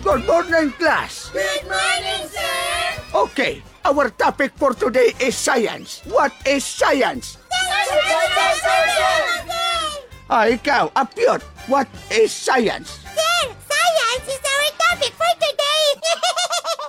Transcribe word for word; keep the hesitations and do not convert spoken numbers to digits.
Good morning, class. Good morning, sir! Okay, our topic for today is science. What is science? Ah, ikaw, Apyot, what is science?